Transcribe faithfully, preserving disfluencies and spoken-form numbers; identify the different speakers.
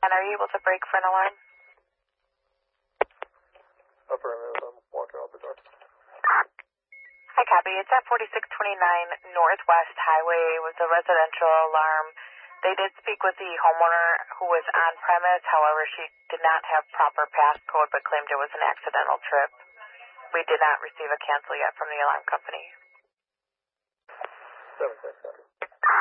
Speaker 1: ten, are you able to break for an alarm?
Speaker 2: Affirmative, I'm walking out the door.
Speaker 1: Hi, copy. It's at forty-six twenty-nine Northwest Highway. It was a residential alarm. They did speak with the homeowner who was on premise. However, she did not have proper passcode but claimed it was an accidental trip. We did not receive a cancel yet from the alarm company.
Speaker 2: seven six seven.